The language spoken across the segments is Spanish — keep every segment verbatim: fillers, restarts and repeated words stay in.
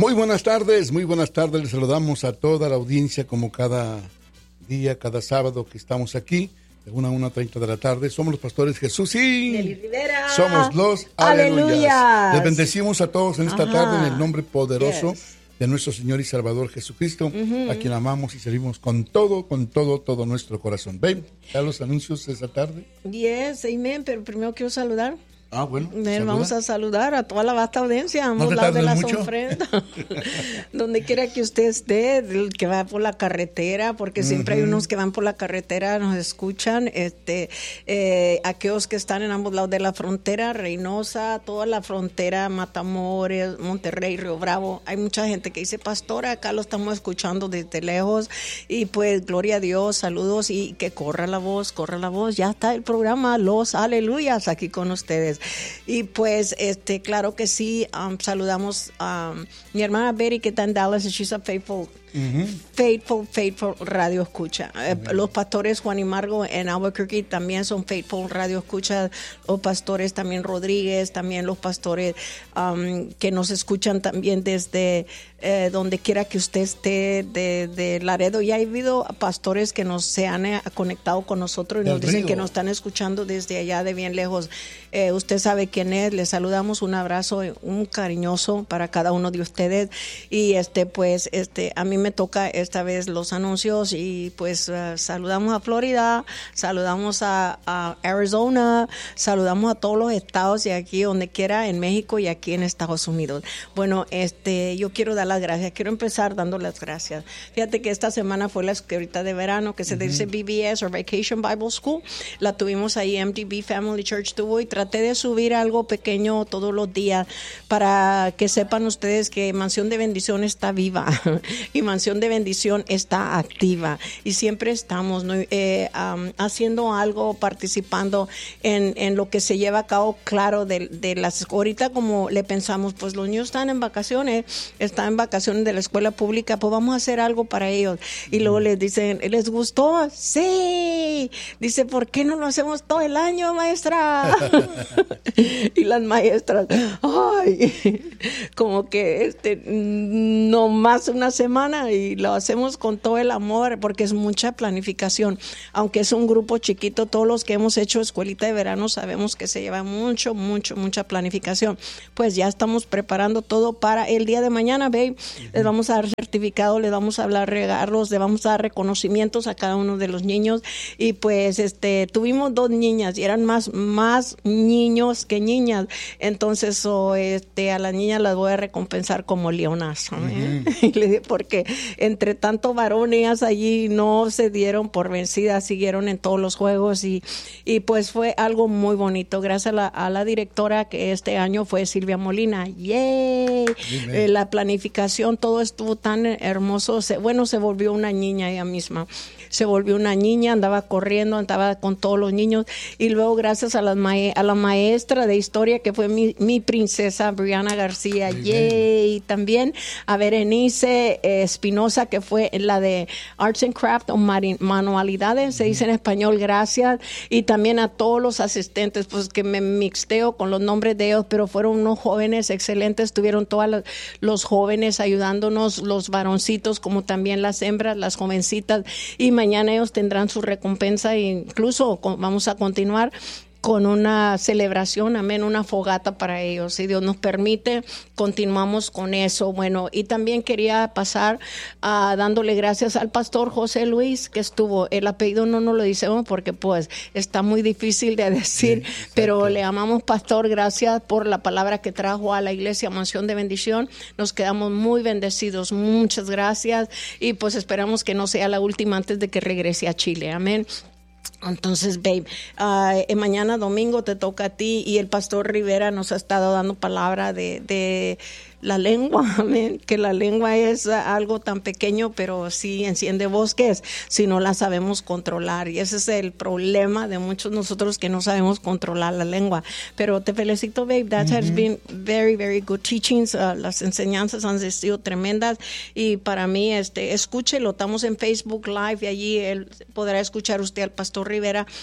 Muy buenas tardes, muy buenas tardes. Les saludamos a toda la audiencia como cada día, cada sábado que estamos aquí, de una a una treinta de la tarde. Somos los pastores Jesús y Nelly Rivera. Somos los Aleluyas. Aleluyas. Les bendecimos a todos en esta Ajá. tarde en el nombre poderoso Yes. de nuestro Señor y Salvador Jesucristo, Uh-huh. a quien amamos y servimos con todo, con todo, todo nuestro corazón. Ven, ya los anuncios de esta tarde. Yes, amén, pero primero quiero saludar. Ah, bueno. Ven, vamos a saludar a toda la vasta audiencia, a ambos te lados de tardes las mucho. ofrendas. Donde quiera que usted esté, el que va por la carretera, porque siempre Ujú. hay unos que van por la carretera, nos escuchan, este, eh, aquellos que están en ambos lados de la frontera, Reynosa, toda la frontera, Matamoros, Monterrey, Río Bravo. Hay mucha gente que dice, pastora, acá lo estamos escuchando desde lejos, y pues, gloria a Dios, saludos, y que corra la voz, corra la voz, ya está el programa, los Aleluyas, aquí con ustedes. Y pues, este, claro que sí, um, saludamos a um, mi hermana Betty, que está en Dallas, y she's a faithful, Uh-huh. faithful, faithful radio escucha. Eh, los pastores Juan y Margo en Albuquerque también son faithful radio escucha. Los pastores también Rodríguez, también los pastores um, que nos escuchan también desde eh, donde quiera que usted esté, de, de Laredo. Ya ha habido pastores que nos se han eh, conectado con nosotros y nos Del dicen Río. que nos están escuchando desde allá de bien lejos. Eh, usted sabe quién es. Les saludamos, un abrazo, un cariñoso para cada uno de ustedes. Y este, pues, este, a mí me toca esta vez los anuncios y pues uh, saludamos a Florida, saludamos a, a Arizona, saludamos a todos los estados y aquí donde quiera en México y aquí en Estados Unidos. Bueno, este, yo quiero dar las gracias, quiero empezar dando las gracias. Fíjate que esta semana fue la escuelita de verano que se dice B B S o Vacation Bible School, la tuvimos ahí, M D B Family Church tuvo, y traté de subir algo pequeño todos los días para que sepan ustedes que Mansión de Bendición está viva y Mansión de Bendición está activa y siempre estamos ¿no? eh, um, haciendo algo, participando en, en lo que se lleva a cabo, claro, de, de las, ahorita como le pensamos, pues los niños están en vacaciones, están en vacaciones de la escuela pública, pues vamos a hacer algo para ellos, y luego les dicen, ¿les gustó? Sí, dice, ¿por qué no lo hacemos todo el año, maestra? Y las maestras, ay, como que este, no más una semana, y lo hacemos con todo el amor porque es mucha planificación, aunque es un grupo chiquito. Todos los que hemos hecho escuelita de verano sabemos que se lleva mucho, mucho, mucha planificación. Pues ya estamos preparando todo para el día de mañana, babe. Uh-huh. Les vamos a dar certificado, les vamos a hablar regalos, les vamos a dar reconocimientos a cada uno de los niños, y pues este tuvimos dos niñas y eran más, más niños que niñas, entonces oh, este a las niñas las voy a recompensar como leonas, ¿eh? Uh-huh. Porque entre tanto varones allí no se dieron por vencidas, siguieron en todos los juegos, y, y pues fue algo muy bonito. Gracias a la, a la directora, que este año fue Silvia Molina. ¡Yay! Eh, la planificación, todo estuvo tan hermoso. Se, bueno, se volvió una niña ella misma. Se volvió una niña, andaba corriendo, andaba con todos los niños, y luego gracias a la, mae, a la maestra de historia que fue mi, mi princesa Brianna García, Muy yay, y también a Berenice eh, Espinosa, que fue la de Arts and Craft o manualidades, se dice en español, gracias, y también a todos los asistentes, pues que me mixteo con los nombres de ellos, pero fueron unos jóvenes excelentes, estuvieron todos los, los jóvenes ayudándonos, los varoncitos como también las hembras, las jovencitas, y mañana ellos tendrán su recompensa, e incluso vamos a continuar con una celebración, amén, una fogata para ellos. Si Dios nos permite, continuamos con eso. Bueno, y también quería pasar uh, dándole gracias al pastor José Luis, que estuvo, el apellido no nos lo decimos porque pues está muy difícil de decir, sí, pero le amamos, pastor, gracias por la palabra que trajo a la iglesia Mansión de Bendición. Nos quedamos muy bendecidos, muchas gracias, y pues esperamos que no sea la última antes de que regrese a Chile, amén. Entonces, babe, uh, mañana domingo te toca a ti, y el pastor Rivera nos ha estado dando palabra de, de la lengua, amén, que la lengua es algo tan pequeño, pero sí enciende bosques si no la sabemos controlar, y ese es el problema de muchos de nosotros, que no sabemos controlar la lengua. Pero te felicito, babe, that mm-hmm. has been very, very good teachings, uh, las enseñanzas han sido tremendas, y para mí, este, escúchelo, estamos en Facebook Live, y allí él podrá escuchar usted al pastor Rivera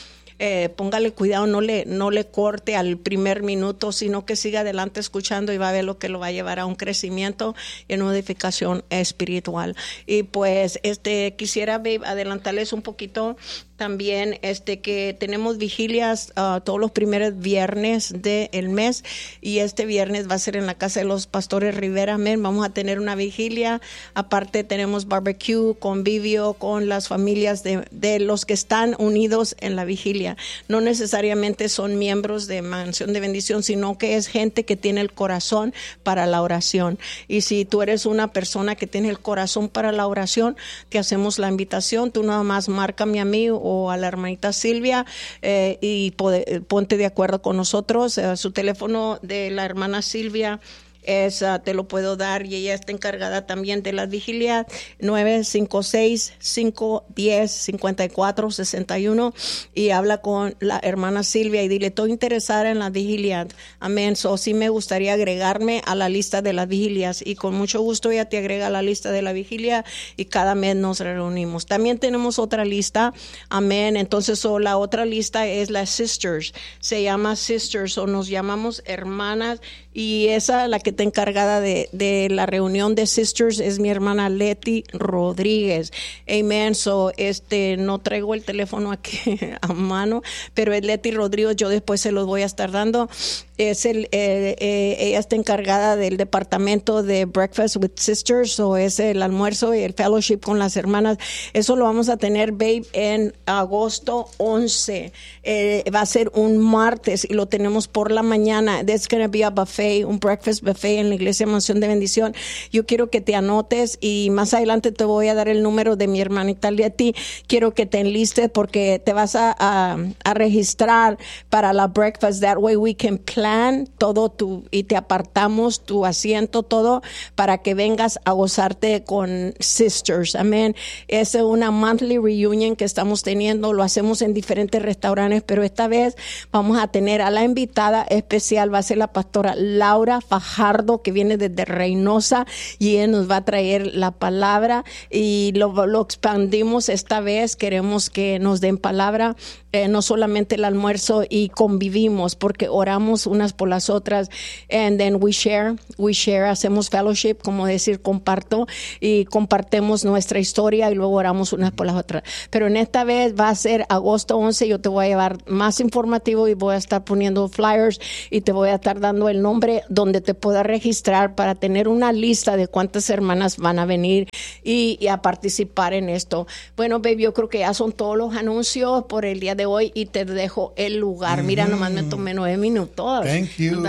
eh, póngale cuidado, no le, no le corte al primer minuto, sino que siga adelante escuchando y va a ver lo que lo va a llevar a un crecimiento y una edificación espiritual. Y pues este quisiera babe, adelantarles un poquito también este que tenemos vigilias uh, todos los primeros viernes del mes, y este viernes va a ser en la casa de los pastores Rivera. Amén. Vamos a tener una vigilia. Aparte tenemos barbecue, convivio con las familias de, de los que están unidos en la vigilia. No necesariamente son miembros de Mansión de Bendición, sino que es gente que tiene el corazón para la oración. Y si tú eres una persona que tiene el corazón para la oración, te hacemos la invitación. Tú nada más márcame a mí o a la hermanita Silvia eh, y pode, ponte de acuerdo con nosotros. Eh, su teléfono de la hermana Silvia es, uh, te lo puedo dar, y ella está encargada también de la vigilia, nueve cinco seis, cinco uno cero, cinco cuatro seis uno, y habla con la hermana Silvia y dile, estoy interesada en la vigilia. Amén. So, sí me gustaría agregarme a la lista de las vigilias, y con mucho gusto ella te agrega a la lista de la vigilia y cada mes nos reunimos. También tenemos otra lista. Amén. Entonces, so, la otra lista es la Sisters. Se llama Sisters, o nos llamamos hermanas, y esa, la que está encargada de, de la reunión de Sisters, es mi hermana Leti Rodríguez. Amen. So, este, no traigo el teléfono aquí a mano, pero es Leti Rodríguez. Yo después se los voy a estar dando. Es el, eh, eh, ella está encargada del departamento de Breakfast with Sisters, o es el almuerzo y el fellowship con las hermanas. Eso lo vamos a tener, babe, en agosto once. Eh, va a ser un martes y lo tenemos por la mañana. There's going to be a buffet, un breakfast buffet en la iglesia Mansión de Bendición. Yo quiero que te anotes, y más adelante te voy a dar el número de mi hermanita Leti. Quiero que te enlistes porque te vas a, a, a registrar para la breakfast. That way we can plan todo tu, y te apartamos tu asiento, todo, para que vengas a gozarte con Sisters. Amén. Es una monthly reunion que estamos teniendo. Lo hacemos en diferentes restaurantes, pero esta vez vamos a tener a la invitada especial. Va a ser la pastora Laura Fajardo, que viene desde Reynosa, y ella nos va a traer la palabra, y lo, lo expandimos esta vez. Queremos que nos den palabra, eh, no solamente el almuerzo, y convivimos porque oramos unas por las otras, and then we share, we share, hacemos fellowship, como decir, comparto, y compartimos nuestra historia y luego oramos unas por las otras. Pero en esta vez va a ser agosto once. Yo te voy a llevar más informativo y voy a estar poniendo flyers, y te voy a estar dando el nombre donde te puedas registrar para tener una lista de cuántas hermanas van a venir y, y a participar en esto. Bueno, baby, yo creo que ya son todos los anuncios por el día de hoy, y te dejo el lugar. Mm-hmm. Mira, nomás me tomé nueve minutos. Thank you.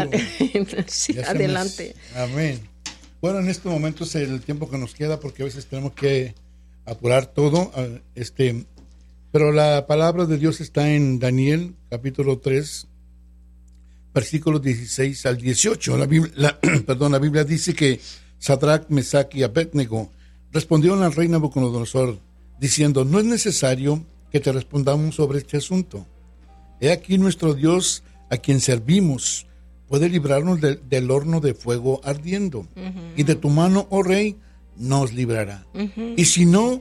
Sí, adelante. Me... Amén. Bueno, en este momento es el tiempo que nos queda, porque a veces tenemos que apurar todo. Este, pero la palabra de Dios está en Daniel, capítulo tres, versículos dieciséis al dieciocho. La Biblia, la, perdón, la Biblia dice que Sadrach, Mesach y Abednego respondieron al rey Nabucodonosor, diciendo, no es necesario que te respondamos sobre este asunto. He aquí nuestro Dios, a quien servimos, puede librarnos de, del horno de fuego ardiendo, uh-huh. y de tu mano, oh rey, nos librará. Uh-huh. Y si no,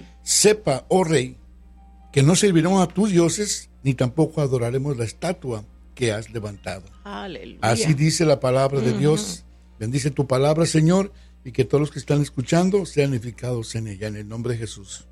sepa, oh rey, que no serviremos a tus dioses, ni tampoco adoraremos la estatua que has levantado. Aleluya. Así dice la palabra de uh-huh. Dios. Bendice tu palabra, Señor, y que todos los que están escuchando sean edificados en ella, en el nombre de Jesús.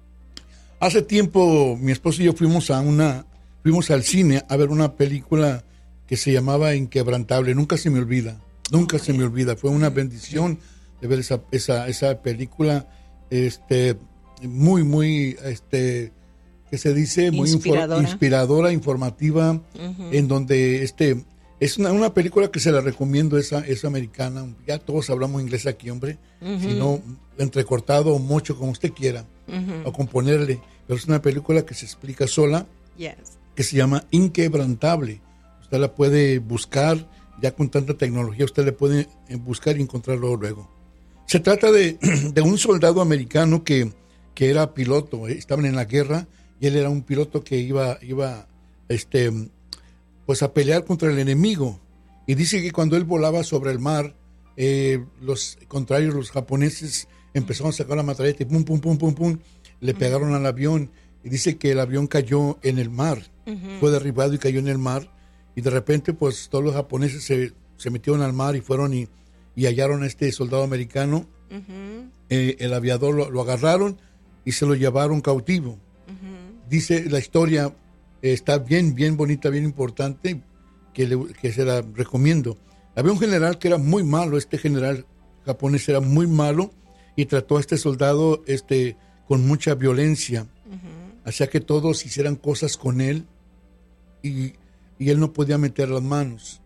Hace tiempo, mi esposo y yo fuimos a una, fuimos al cine a ver una película que se llamaba Inquebrantable. Nunca se me olvida, nunca okay. se me olvida. Fue una bendición de ver esa, esa, esa película, este, muy, muy, este, ¿qué se dice? Muy inspiradora, infor, inspiradora informativa, uh-huh. en donde, este, es una, una película que se la recomiendo, esa, es americana. Ya todos hablamos inglés aquí, hombre, uh-huh. si no, entrecortado o mucho, como usted quiera, uh-huh. o componerle, pero es una película que se explica sola, yes. que se llama Inquebrantable. Usted la puede buscar, ya con tanta tecnología, usted la puede buscar y encontrarlo luego. Se trata de, de un soldado americano que, que era piloto, estaban en la guerra, y él era un piloto que iba, iba este, pues a pelear contra el enemigo. Y dice que cuando él volaba sobre el mar, eh, los contrarios, los japoneses, empezaron a sacar la metralleta y pum, pum, pum, pum, pum, le pegaron al avión. Y dice que el avión cayó en el mar. uh-huh. fue derribado y cayó en el mar, y de repente pues todos los japoneses se, se metieron al mar y fueron y, y hallaron a este soldado americano. Uh-huh. eh, el aviador lo, lo agarraron y se lo llevaron cautivo. Uh-huh. Dice la historia, eh, está bien, bien bonita, bien importante, que, le, que se la recomiendo. Había un general que era muy malo, este general japonés era muy malo y trató a este soldado este, con mucha violencia. Uh-huh. Hacía que todos hicieran cosas con él y, y él no podía meter las manos.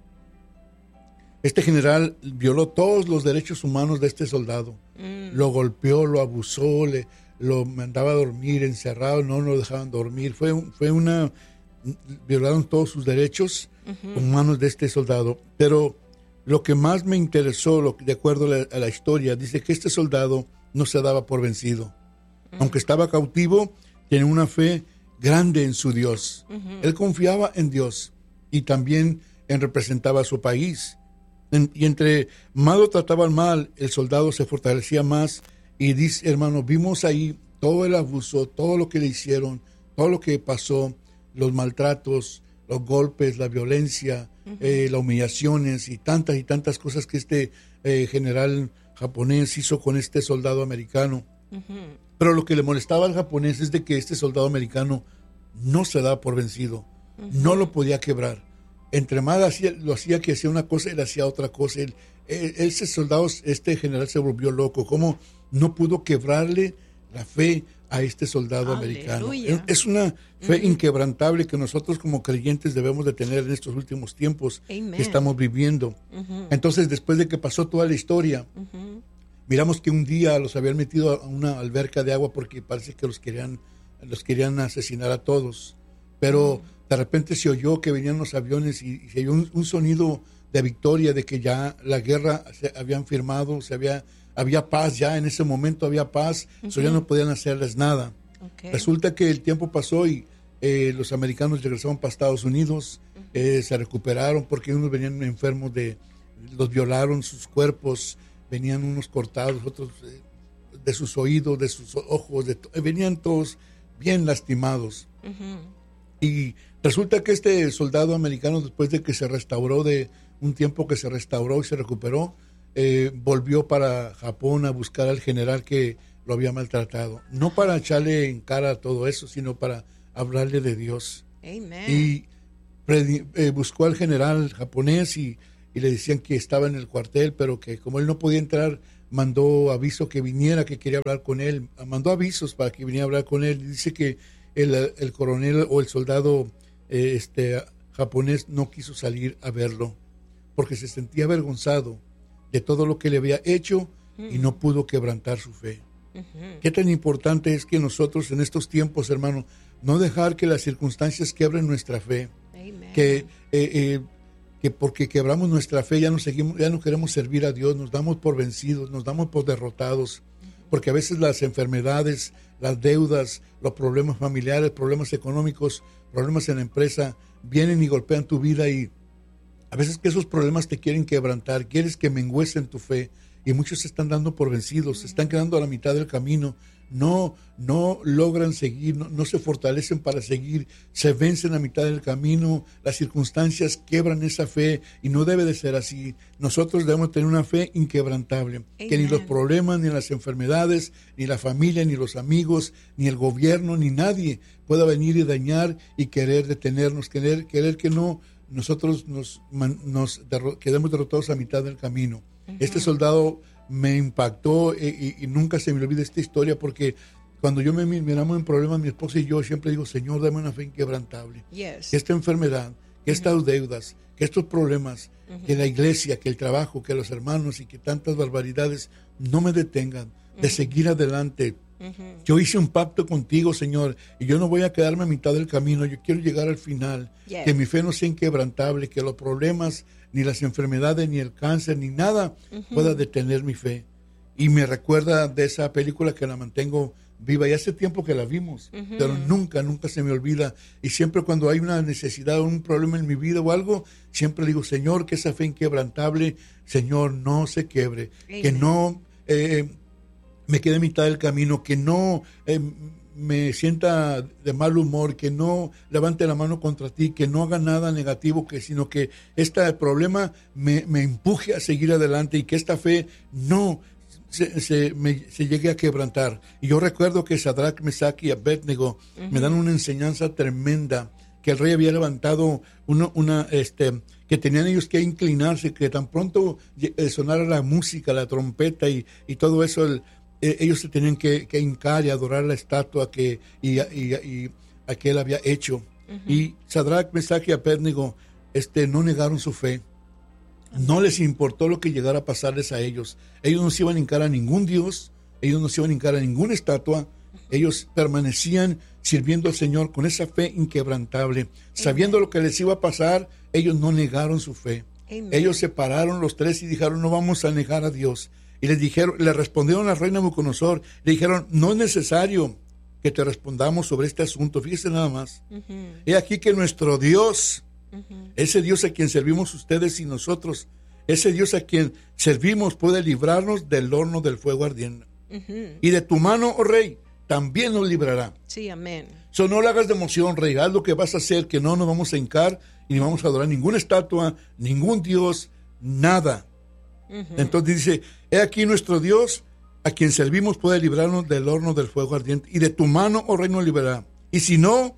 Este general violó todos los derechos humanos de este soldado. Mm. Lo golpeó, lo abusó, le, lo mandaba a dormir encerrado, no lo dejaban dormir. Fue, fue una... Violaron todos sus derechos uh-huh. humanos de este soldado. Pero lo que más me interesó, lo, de acuerdo a la, a la historia, dice que este soldado no se daba por vencido. Uh-huh. Aunque estaba cautivo, tenía una fe grande en su Dios. Uh-huh. Él confiaba en Dios y también en representaba a su país. En, y entre más lo trataban mal, el soldado se fortalecía más. Y dice, hermano, vimos ahí todo el abuso, todo lo que le hicieron, todo lo que pasó, los maltratos, los golpes, la violencia, uh-huh. eh, las humillaciones y tantas y tantas cosas que este eh, general japonés hizo con este soldado americano. Uh-huh. Pero lo que le molestaba al japonés es de que este soldado americano no se daba por vencido, uh-huh. no lo podía quebrar. Entre más hacía, lo hacía que hacía una cosa, él hacía otra cosa. Él, él, ese soldado, este general se volvió loco. ¿Cómo no pudo quebrarle la fe a este soldado Aleluya. Americano? Es una fe uh-huh. inquebrantable que nosotros como creyentes debemos de tener en estos últimos tiempos Amen. Que estamos viviendo. Uh-huh. Entonces, después de que pasó toda la historia, uh-huh. miramos que un día los habían metido a una alberca de agua porque parece que los querían, los querían asesinar a todos. Pero... Uh-huh. De repente se oyó que venían los aviones y, y se oyó un, un sonido de victoria, de que ya la guerra se habían firmado, se había, había paz ya, en ese momento había paz, uh-huh. so ya no podían hacerles nada. Okay. Resulta que el tiempo pasó y eh, los americanos regresaron para Estados Unidos, uh-huh. eh, se recuperaron porque unos venían enfermos, de los violaron sus cuerpos, venían unos cortados, otros eh, de sus oídos, de sus ojos, de to- venían todos bien lastimados. Uh-huh. Y resulta que este soldado americano, después de que se restauró, de un tiempo que se restauró y se recuperó, eh, volvió para Japón a buscar al general que lo había maltratado. No para echarle en cara todo eso, sino para hablarle de Dios. Amen. Y predi- eh, buscó al general japonés y, y le decían que estaba en el cuartel, pero que como él no podía entrar, mandó aviso que viniera, que quería hablar con él. Mandó avisos para que viniera a hablar con él. Y dice que El, el coronel o el soldado eh, este, japonés no quiso salir a verlo porque se sentía avergonzado de todo lo que le había hecho uh-huh. y no pudo quebrantar su fe. Uh-huh. Qué tan importante es que nosotros en estos tiempos, hermano, no dejar que las circunstancias quebren nuestra fe. Amen. Que, eh, eh, que porque quebramos nuestra fe ya no, seguimos, ya no queremos servir a Dios, nos damos por vencidos, nos damos por derrotados. Porque a veces las enfermedades, las deudas, los problemas familiares, problemas económicos, problemas en la empresa, vienen y golpean tu vida y a veces que esos problemas te quieren quebrantar, quieres que menguesen tu fe y muchos se están dando por vencidos, se están quedando a la mitad del camino, no, no logran seguir, no, no se fortalecen para seguir, se vencen a mitad del camino, las circunstancias quiebran esa fe y no debe de ser así. Nosotros debemos tener una fe inquebrantable, Amen. Que ni los problemas, ni las enfermedades, ni la familia, ni los amigos, ni el gobierno, ni nadie pueda venir y dañar y querer detenernos, querer, querer que no nosotros nos, nos derro- quedemos derrotados a mitad del camino. Uh-huh. Este soldado me impactó y, y, y nunca se me olvida esta historia porque cuando yo me miramos en problemas, mi esposa y yo siempre digo, Señor, dame una fe inquebrantable. Yes. Que esta enfermedad, que uh-huh. estas deudas, que estos problemas, uh-huh. que la iglesia, que el trabajo, que los hermanos y que tantas barbaridades no me detengan uh-huh. de seguir adelante. Uh-huh. Yo hice un pacto contigo, Señor, y yo no voy a quedarme a mitad del camino, yo quiero llegar al final, yes. que mi fe no sea inquebrantable, que los problemas, ni las enfermedades, ni el cáncer, ni nada uh-huh. pueda detener mi fe. Y me recuerda de esa película que la mantengo viva, y hace tiempo que la vimos, uh-huh. pero nunca, nunca se me olvida, y siempre cuando hay una necesidad o un problema en mi vida o algo, siempre digo, Señor, que esa fe inquebrantable, Señor, no se quiebre, Amen. Que no... Eh, me quedé a mitad del camino, que no eh, me sienta de mal humor, que no levante la mano contra ti, que no haga nada negativo, que sino que este problema me, me empuje a seguir adelante y que esta fe no se, se, me, se llegue a quebrantar. Y yo recuerdo que Sadrach, Mesach y Abednego uh-huh. me dan una enseñanza tremenda, que el rey había levantado una, una este, que tenían ellos que inclinarse, que tan pronto sonara la música, la trompeta y, y todo eso, el, ellos se tenían que, que hincar y adorar la estatua que y, y, y, a que él había hecho. Uh-huh. Y Sadrach, Mesach y Abednego este, no negaron su fe. Uh-huh. No les importó lo que llegara a pasarles a ellos. Ellos no se iban a hincar a ningún dios, ellos no se iban a hincar a ninguna estatua. Uh-huh. Ellos permanecían sirviendo al Señor con esa fe inquebrantable. Uh-huh. Sabiendo lo que les iba a pasar, ellos no negaron su fe. Uh-huh. Ellos se pararon los tres y dijeron, no vamos a negar a Dios. Y les dijeron, le respondieron al rey Nabucodonosor, le dijeron, no es necesario que te respondamos sobre este asunto. Fíjese nada más. Uh-huh. He aquí que nuestro Dios, uh-huh. ese Dios a quien servimos ustedes y nosotros, ese Dios a quien servimos puede librarnos del horno del fuego ardiente. Uh-huh. Y de tu mano, oh rey, también nos librará. Sí, amén. So, no le hagas de emoción, rey, haz lo que vas a hacer, que no nos vamos a hincar y ni vamos a adorar ninguna estatua, ningún Dios, nada. Uh-huh. Entonces dice, he aquí nuestro Dios, a quien servimos puede librarnos del horno del fuego ardiente, y de tu mano, oh rey, nos librará. Y si no,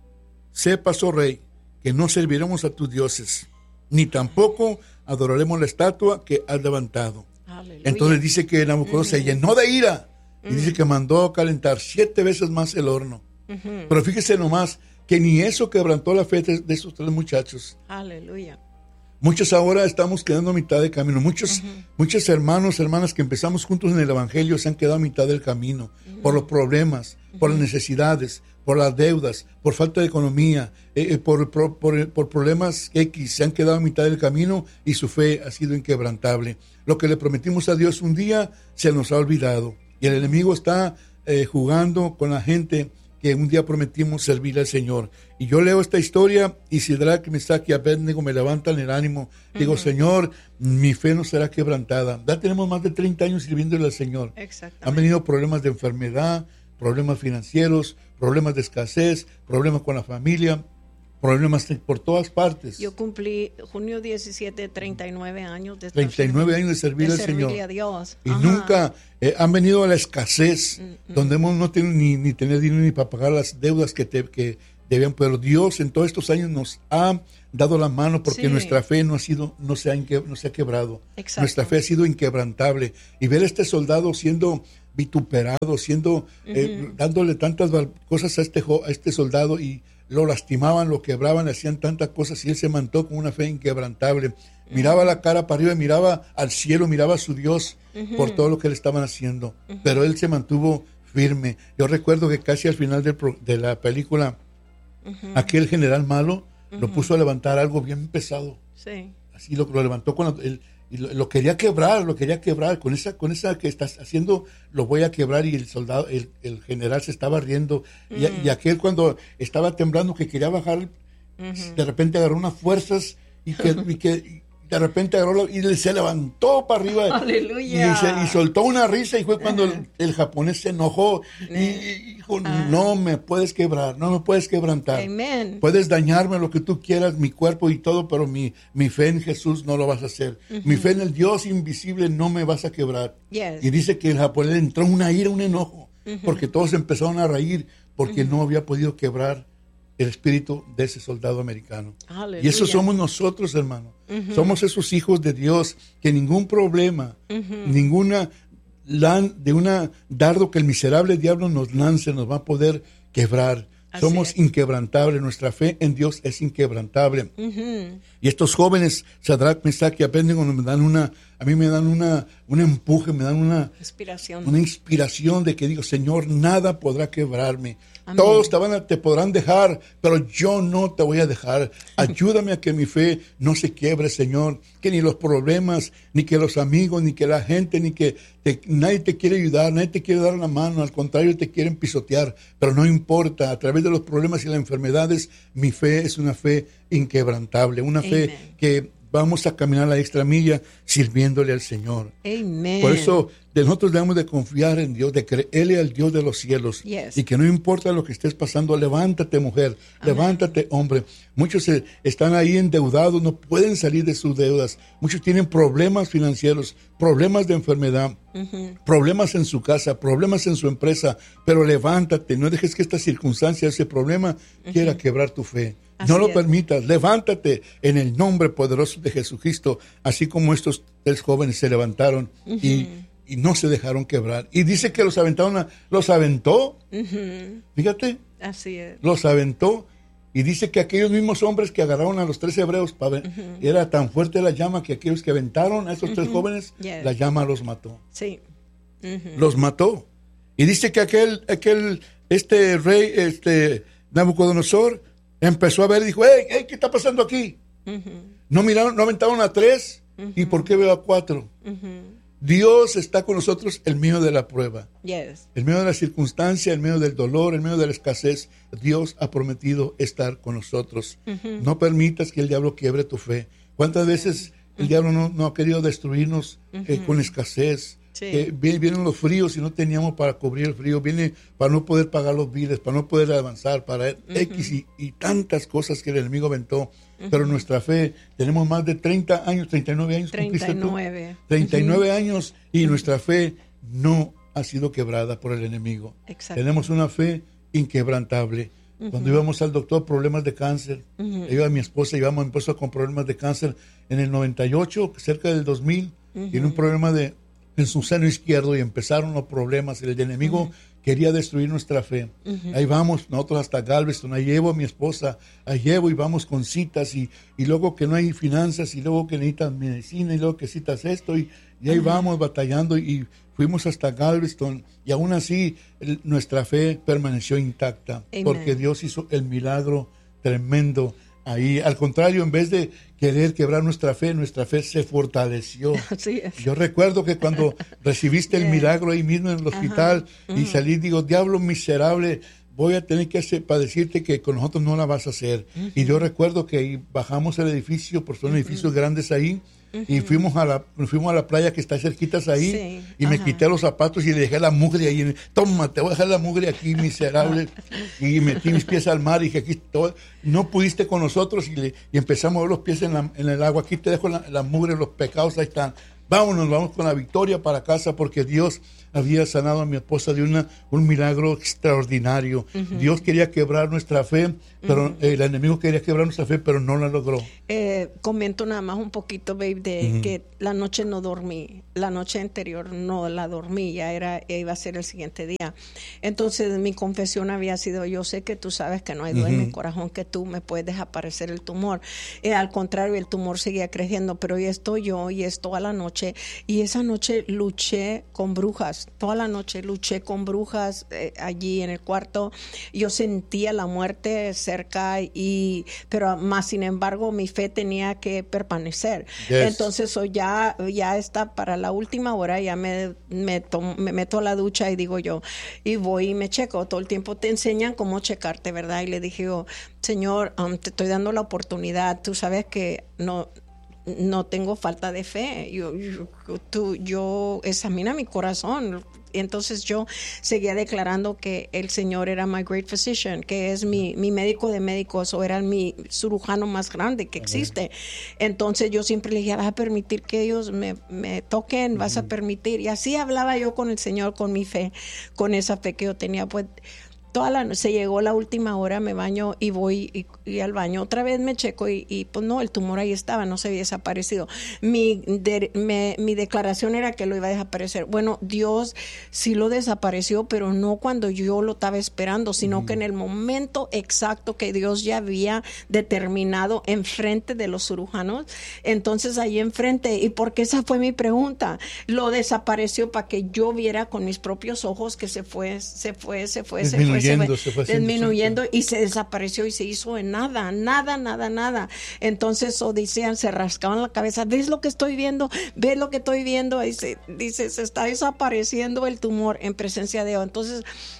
sepas, oh rey, que no serviremos a tus dioses, ni tampoco adoraremos la estatua que has levantado. Aleluya. Entonces dice que Nabucodonosor uh-huh. se llenó de ira, uh-huh. y dice que mandó a calentar siete veces más el horno. Uh-huh. Pero fíjese nomás, que ni eso quebrantó la fe de, de esos tres muchachos. Aleluya. Muchos ahora estamos quedando a mitad de camino. Muchos, uh-huh. muchos hermanos, hermanas que empezamos juntos en el Evangelio se han quedado a mitad del camino uh-huh. por los problemas, uh-huh. por las necesidades, por las deudas, por falta de economía, eh, por, por, por, por problemas X. Se han quedado a mitad del camino y su fe ha sido inquebrantable. Lo que le prometimos a Dios un día se nos ha olvidado. Y el enemigo está eh, jugando con la gente que un día prometimos servir al Señor. Y yo leo esta historia y Sadrach, Mesach y Abednego me levantan el ánimo. Uh-huh. Digo, Señor, mi fe no será quebrantada. Ya tenemos más de treinta años sirviéndole al Señor. Han venido problemas de enfermedad, problemas financieros, problemas de escasez, problemas con la familia, problemas por todas partes. Yo cumplí junio diecisiete, treinta y nueve años de treinta y nueve años de servir de al Señor. A Dios. Y Ajá. nunca eh, han venido a la escasez, mm, mm. donde hemos no tenido ni, ni tener dinero ni para pagar las deudas que, te, que debían, pero Dios en todos estos años nos ha dado la mano porque sí. nuestra fe no ha sido, no se ha, inque, no se ha quebrado. Exacto. Nuestra fe ha sido inquebrantable. Y ver a este soldado siendo vituperado, siendo, uh-huh. eh, dándole tantas cosas a este, a este soldado y lo lastimaban, lo quebraban, le hacían tantas cosas y él se mantuvo con una fe inquebrantable. Miraba uh-huh. la cara para arriba, miraba al cielo, miraba a su Dios uh-huh. por todo lo que le estaban haciendo. Uh-huh. Pero él se mantuvo firme. Yo recuerdo que casi al final de, de la película, uh-huh. aquel general malo uh-huh. lo puso a levantar algo bien pesado. Sí. Así lo, lo levantó con la, el, y lo, lo quería quebrar, lo quería quebrar, con esa, con esa que estás haciendo, lo voy a quebrar, y el soldado, el, el general se estaba riendo, mm. y, y aquel cuando estaba temblando que quería bajar, mm-hmm. de repente agarró unas fuerzas, y que, y que y de repente agarró, y se levantó para arriba, ¡Aleluya! Y, se, y soltó una risa, y fue cuando el, el japonés se enojó, y, y dijo, uh. no me puedes quebrar, no me puedes quebrantar, Amen. Puedes dañarme lo que tú quieras, mi cuerpo y todo, pero mi, mi fe en Jesús no lo vas a hacer, uh-huh. mi fe en el Dios invisible no me vas a quebrar. Yes. Y dice que el japonés le entró una ira, un enojo, uh-huh. porque todos empezaron a reír, porque uh-huh. no había podido quebrar el espíritu de ese soldado americano. Aleluya. Y eso somos nosotros, hermano. Uh-huh. Somos esos hijos de Dios que ningún problema, uh-huh. ninguna lan, de una dardo que el miserable diablo nos lance nos va a poder quebrar. Así Somos es. inquebrantables, nuestra fe en Dios es inquebrantable. Uh-huh. Y estos jóvenes, Sadrach, Mesach y Abednego, me dan una, a mí me dan una, un empuje, me dan una inspiración, una inspiración de que digo, Señor, nada podrá quebrarme. Amén. Todos te, van a, te podrán dejar, pero yo no te voy a dejar. Ayúdame a que mi fe no se quiebre, Señor. Que ni los problemas, ni que los amigos, ni que la gente, ni que te, nadie te quiere ayudar, nadie te quiere dar la mano. Al contrario, te quieren pisotear. Pero no importa, a través de los problemas y las enfermedades, mi fe es una fe inquebrantable. Una Amen. fe que vamos a caminar la extra milla sirviéndole al Señor. Amen. Por eso de nosotros debemos de confiar en Dios, de creerle al Dios de los cielos. Yes. Y que no importa lo que estés pasando, levántate, mujer, Amen. Levántate, hombre. Muchos eh, están ahí endeudados, no pueden salir de sus deudas. Muchos tienen problemas financieros, problemas de enfermedad, uh-huh. problemas en su casa, problemas en su empresa. Pero levántate, no dejes que esta circunstancia, ese problema, uh-huh. quiera quebrar tu fe. Así no lo es. Permitas, levántate en el nombre poderoso de Jesucristo, así como estos tres jóvenes se levantaron uh-huh. y, y no se dejaron quebrar. Y dice que los aventaron, a, los aventó, uh-huh. fíjate, así es. Los aventó. Y dice que aquellos mismos hombres que agarraron a los tres hebreos, para ver, uh-huh. era tan fuerte la llama que aquellos que aventaron a esos uh-huh. tres jóvenes, yes. la llama los mató. Sí. Uh-huh. Los mató. Y dice que aquel, aquel, este rey, este Nabucodonosor, empezó a ver y dijo, hey, hey, ¿qué está pasando aquí? Uh-huh. No miraron, no aventaron a tres, uh-huh. ¿y por qué veo a cuatro? Uh-huh. Dios está con nosotros en medio de la prueba, yes. en medio de la circunstancia, en medio del dolor, en medio de la escasez. Dios ha prometido estar con nosotros. Uh-huh. No permitas que el diablo quiebre tu fe. ¿Cuántas veces uh-huh. el diablo no, no ha querido destruirnos uh-huh. eh, con escasez? Sí. Eh, vienen, vienen los fríos y no teníamos para cubrir el frío, viene para no poder pagar los biles, para no poder avanzar, para uh-huh. X y, y tantas cosas que el enemigo aventó. Uh-huh. Pero nuestra fe, tenemos más de treinta años, treinta y nueve años. treinta y nueve. treinta y nueve uh-huh. años y uh-huh. nuestra fe no ha sido quebrada por el enemigo. Tenemos una fe inquebrantable. Uh-huh. Cuando íbamos al doctor, problemas de cáncer, uh-huh. yo a mi esposa íbamos mi esposa con problemas de cáncer en el noventa y ocho, cerca del dos mil, uh-huh. tiene un problema de en su seno izquierdo y empezaron los problemas. El enemigo uh-huh. quería destruir nuestra fe. Uh-huh. Ahí vamos nosotros hasta Galveston, ahí llevo a mi esposa, ahí llevo y vamos con citas y, y luego que no hay finanzas y luego que necesitas medicina y luego que citas esto y, y ahí uh-huh. vamos batallando y fuimos hasta Galveston y aún así el, nuestra fe permaneció intacta. Amen. Porque Dios hizo el milagro tremendo ahí. Al contrario, en vez de querer quebrar nuestra fe, nuestra fe se fortaleció. Así es. Yo recuerdo que cuando recibiste el yeah. milagro ahí mismo en el hospital uh-huh. y salí, digo, diablo miserable, voy a tener que hacer para decirte que con nosotros no la vas a hacer. Uh-huh. Y yo recuerdo que bajamos el edificio, porque son uh-huh. edificios grandes ahí, uh-huh. y fuimos a la fuimos a la playa que está cerquitas ahí, sí. y me uh-huh. quité los zapatos y le dejé la mugre ahí. Toma, te voy a dejar la mugre aquí, miserable. Y metí mis pies al mar y dije, aquí todo, no pudiste con nosotros y, le, y empezamos a ver los pies en, la, en el agua. Aquí te dejo la, la mugre, los pecados, ahí están. Vámonos, vamos con la victoria para casa porque Dios había sanado a mi esposa de una, un milagro extraordinario. Uh-huh. Dios quería quebrar nuestra fe, pero uh-huh. el enemigo quería quebrar nuestra fe, pero no la logró. Eh, comento nada más un poquito, babe, de uh-huh. que la noche no dormí. La noche anterior no la dormí, ya era, iba a ser el siguiente día. Entonces mi confesión había sido, yo sé que tú sabes que no hay duda uh-huh. en mi corazón que tú me puedes desaparecer el tumor. Eh, al contrario, el tumor seguía creciendo, pero hoy estoy yo y es toda la noche. Y esa noche luché con brujas. Toda la noche luché con brujas eh, allí en el cuarto. Yo sentía la muerte cerca, y pero más sin embargo mi fe tenía que permanecer. Yes. Entonces so ya, ya está para la última hora, ya me, me, tomo, me meto a la ducha y digo yo, y voy y me checo. Todo el tiempo te enseñan cómo checarte, ¿verdad? Y le dije yo, Señor, um, te estoy dando la oportunidad. Tú sabes que no... no tengo falta de fe, yo, yo, tú, yo examina mi corazón. Entonces yo seguía declarando que el Señor era my great physician, que es mi, mi médico de médicos, o era mi cirujano más grande que existe. Entonces yo siempre le dije, vas a permitir que ellos me, me toquen, vas a permitir. Y así hablaba yo con el Señor, con mi fe, con esa fe que yo tenía. Pues toda la se llegó la última hora, me baño y voy y, y al baño otra vez me checo y, y pues no, el tumor ahí estaba, no se había desaparecido. Mi, de, me, mi declaración era que lo iba a desaparecer. Bueno, Dios sí lo desapareció, pero no cuando yo lo estaba esperando, sino mm. que en el momento exacto que Dios ya había determinado enfrente de los cirujanos. Entonces ahí enfrente, y porque esa fue mi pregunta, lo desapareció para que yo viera con mis propios ojos que se fue, se fue, se fue, se fue. Se fue, se fue disminuyendo y se desapareció y se hizo en nada, nada, nada, nada. Entonces Odisea se rascaban la cabeza, ¿ves lo que estoy viendo? ¿Ves lo que estoy viendo? Dice, dice, se está desapareciendo el tumor en presencia de Dios. Entonces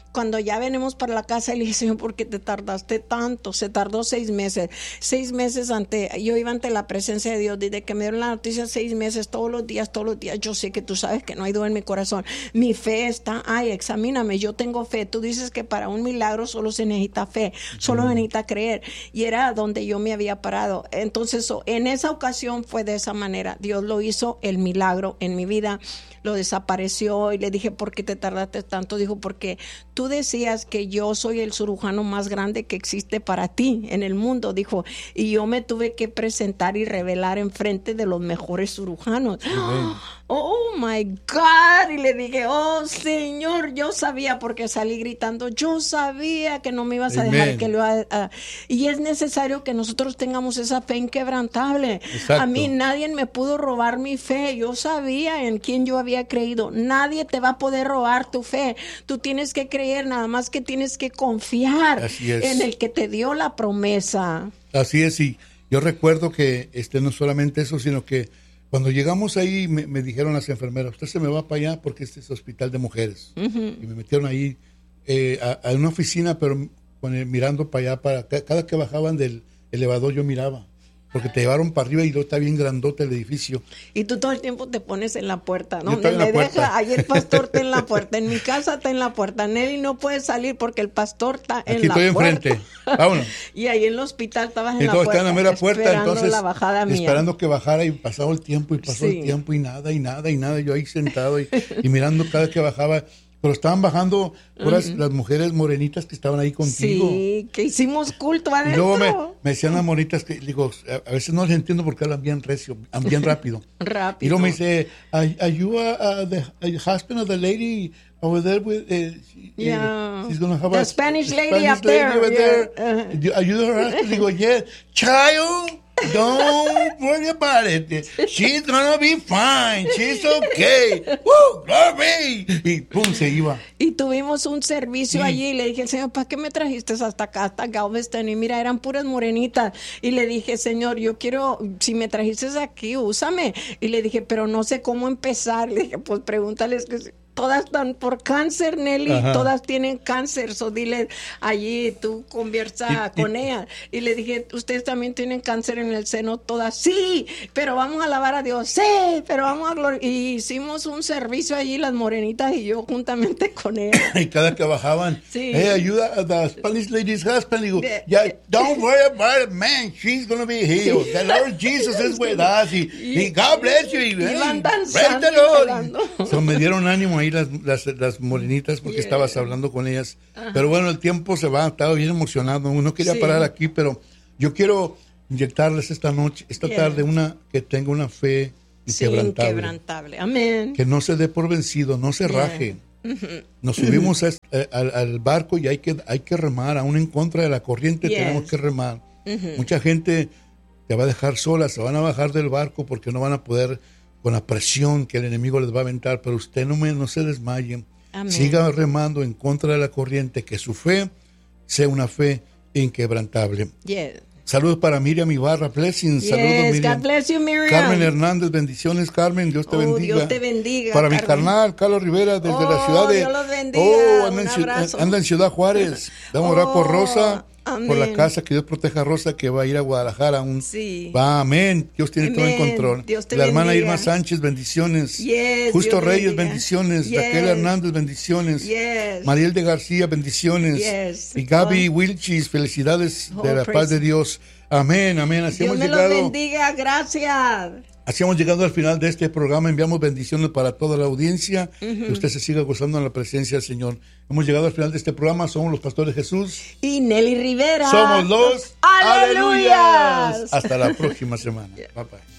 cuando ya venimos para la casa, le dije, Señor, ¿por qué te tardaste tanto? Se tardó seis meses. Seis meses ante, yo iba ante la presencia de Dios. Desde que me dieron la noticia, seis meses, todos los días, todos los días. Yo sé que tú sabes que no hay duda en mi corazón. Mi fe está, ay, examíname, yo tengo fe. Tú dices que para un milagro solo se necesita fe, solo se necesita creer. Y era donde yo me había parado. Entonces, en esa ocasión fue de esa manera. Dios lo hizo, el milagro en mi vida. Lo desapareció y le dije, ¿por qué te tardaste tanto? Dijo, porque tú decías que yo soy el cirujano más grande que existe para ti en el mundo, dijo, y yo me tuve que presentar y revelar en frente de los mejores cirujanos. Uh-huh. Oh my God, y le dije, oh Señor, yo sabía, porque salí gritando, yo sabía que no me ibas a Amen. dejar que lo haga. Uh, y es necesario que nosotros tengamos esa fe inquebrantable. Exacto. A mí nadie me pudo robar mi fe, yo sabía en quién yo había creído. Nadie te va a poder robar tu fe. Tú tienes que creer, nada más que tienes que confiar en el que te dio la promesa. Así es, y yo recuerdo que este no solamente eso, sino que cuando llegamos ahí me, me dijeron las enfermeras, usted se me va para allá porque este es hospital de mujeres. Uh-huh. Y me metieron ahí eh, a, a una oficina, pero con el, mirando para allá, para cada que bajaban del elevador yo miraba. Porque te llevaron para arriba y luego está bien grandote el edificio. Y tú todo el tiempo te pones en la puerta, ¿no? Me deja, puerta. Ahí el pastor está en la puerta, en mi casa está en la puerta. Nelly no puede salir porque el pastor está en Aquí la estoy puerta. enfrente, vámonos. Y ahí en el hospital estabas en y la puerta. Está en la mera puerta, esperando entonces, la bajada mía. Esperando que bajara y pasaba el tiempo y pasó sí. el tiempo y nada y nada y nada. Yo ahí sentado y, y mirando cada que bajaba. Pero estaban bajando puras, uh-huh. las mujeres morenitas que estaban ahí contigo. Sí, que hicimos culto adentro. Y luego me, me decían las morenitas que, digo, a, a veces no les entiendo porque hablan bien recio, bien rápido. Rápido. Y luego me dice, are, are you uh, the, the husband of the lady over there with, uh, yeah. she's gonna have the a Spanish lady Spanish up there. Over yeah. there. Uh-huh. Are you her husband? Digo, yeah. Child, don't worry about it. She's gonna be fine. She's okay. Woo, glory. Y pum, se iba. Y tuvimos un servicio sí. allí y le dije, Señor, ¿para qué me trajiste hasta acá, hasta Galveston? Y mira, eran puras morenitas. Y le dije, Señor, yo quiero, si me trajiste aquí, úsame. Y le dije, pero no sé cómo empezar. Le dije, pues pregúntales que todas están por cáncer, Nelly, Ajá. todas tienen cáncer, so dile allí, tú conversa y, con y, ella. Y le dije, ustedes también tienen cáncer en el seno, todas, sí, pero vamos a alabar a Dios, sí, pero vamos a glorificar. Y hicimos un servicio allí, las morenitas y yo, juntamente con ella. Y cada que bajaban, sí. hey, ayuda a the Spanish lady's husband, digo, yeah, don't worry about it, man, she's gonna be healed. The Lord Jesus is with us, y, y, y God bless you. Y, iban danzando y so, me dieron ánimo ahí las, las, las morenitas porque yeah. estabas hablando con ellas. Ajá. Pero bueno, el tiempo se va, estaba bien emocionado. No quería sí. parar aquí, pero yo quiero inyectarles esta noche, esta yeah. tarde, una que tenga una fe inquebrantable. Sí, inquebrantable. Amén. Que no se dé por vencido, no se yeah. raje. Uh-huh. Nos subimos a, a, al, al barco y hay que, hay que remar, aún en contra de la corriente yes. tenemos que remar. Uh-huh. Mucha gente te va a dejar sola, se van a bajar del barco porque no van a poder con la presión que el enemigo les va a aventar, pero usted no, me, no se desmaye. Amén. Siga remando en contra de la corriente, que su fe sea una fe inquebrantable. Yes. Saludos para Miriam Ibarra, blessings. Yes, saludos Miriam. God bless you, Miriam. Carmen Hernández, bendiciones Carmen, Dios te oh, bendiga. Dios te bendiga. Para Carmen. mi carnal, Carlos Rivera, desde oh, la ciudad de... Dios los bendiga. Oh, anda, un en, abrazo. anda en Ciudad Juárez. Vamos a orar por Rosa. Amén. Por la casa, que Dios proteja a Rosa, que va a ir a Guadalajara. Un, sí. Va, amén. Dios tiene amén. todo en control. Dios te la hermana bendiga. Irma Sánchez, bendiciones. Yes, Justo Dios Reyes, bendiga. bendiciones. Yes. Raquel Hernández, bendiciones. Yes. Mariel de García, bendiciones. Yes. Y Gaby oh. Wilchis, felicidades oh, de la paz de Dios. Amén, amén. Así Dios hemos me llegado. los bendiga, gracias. Así hemos llegado al final de este programa. Enviamos bendiciones para toda la audiencia. Uh-huh. Que usted se siga gozando en la presencia del Señor. Hemos llegado al final de este programa. Somos los pastores Jesús y Nelly Rivera. Somos los Aleluyas. Hasta la próxima semana. Yeah. Bye bye.